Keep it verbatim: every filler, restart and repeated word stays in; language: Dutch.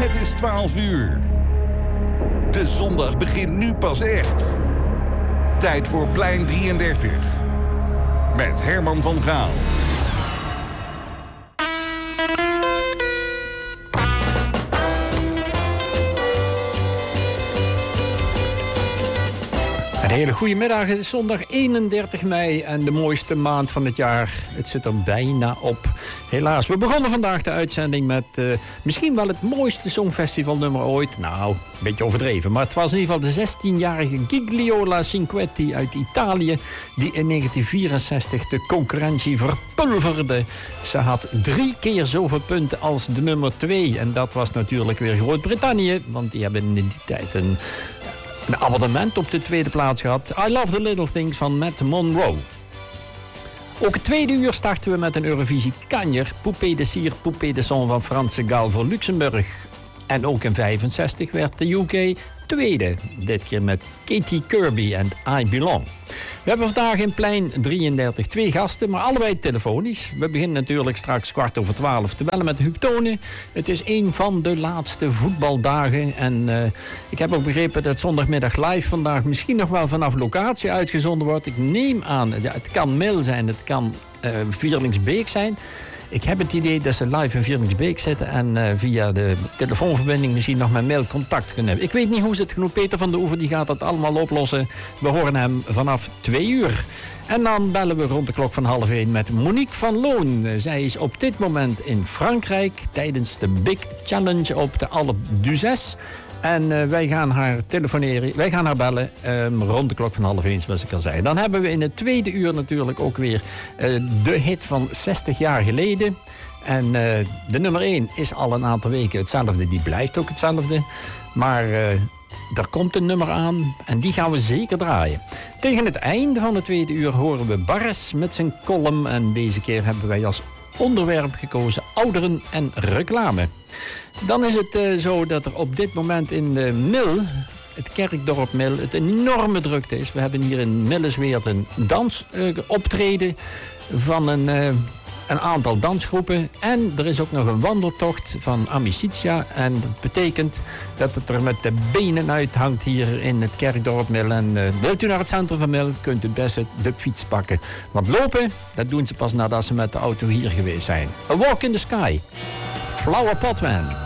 Het is twaalf uur. De zondag begint nu pas echt. Tijd voor Plein drieëndertig. Met Herman van Gaal. Een hele goede middag. Het is zondag eenendertig mei en de mooiste maand van het jaar. Het zit er bijna op. Helaas, we begonnen vandaag de uitzending met uh, misschien wel het mooiste songfestivalnummer ooit. Nou, een beetje overdreven, maar het was in ieder geval de zestienjarige Gigliola Cinquetti uit Italië die in negentien vierenzestig de concurrentie verpulverde. Ze had drie keer zoveel punten als de nummer twee. En dat was natuurlijk weer Groot-Brittannië, want die hebben in die tijd een... Een abonnement op de tweede plaats gehad. I Love the Little Things van Matt Monro. Ook het tweede uur starten we met een Eurovisie-kanjer. Poupée de Cire, Poupée de Son van Franse Gaal voor Luxemburg. En ook in vijfenzestig werd de U K tweede. Dit keer met Katy Kirby en I Belong. We hebben vandaag in Plein drieëndertig twee gasten, maar allebei telefonisch. We beginnen natuurlijk straks kwart over twaalf te bellen met Huub Tonen. Het is een van de laatste voetbaldagen. En uh, ik heb ook begrepen dat zondagmiddag live vandaag misschien nog wel vanaf locatie uitgezonden wordt. Ik neem aan, ja, het kan Mil zijn, het kan uh, Vierlingsbeek zijn. Ik heb het idee dat ze live in Vierlingsbeek zitten en uh, via de telefoonverbinding misschien nog met mail contact kunnen hebben. Ik weet niet hoe ze het genoeg. Peter van de Oever die gaat dat allemaal oplossen. We horen hem vanaf twee uur. En dan bellen we rond de klok van half één met Monique van Loon. Zij is op dit moment in Frankrijk tijdens de Big Challenge op de Alpe d'Huez. En uh, wij gaan haar telefoneren, wij gaan haar bellen um, rond de klok van half één, zoals ik al zei. Dan hebben we in het tweede uur natuurlijk ook weer uh, de hit van zestig jaar geleden. En uh, de nummer één is al een aantal weken hetzelfde, die blijft ook hetzelfde. Maar uh, er komt een nummer aan en die gaan we zeker draaien. Tegen het einde van het tweede uur horen we Barres met zijn column. En deze keer hebben wij als onderwerp gekozen ouderen en reclame. Dan is het uh, zo dat er op dit moment in de Mil, het kerkdorp Mil, het een enorme drukte is. We hebben hier in Millesweert een dansoptreden uh, van een, uh, een aantal dansgroepen. En er is ook nog een wandeltocht van Amicitia. En dat betekent dat het er met de benen uithangt hier in het kerkdorp Mil. En uh, wilt u naar het centrum van Mil, kunt u best de fiets pakken. Want lopen, dat doen ze pas nadat ze met de auto hier geweest zijn. A Walk in the Sky. Flower Pot Man.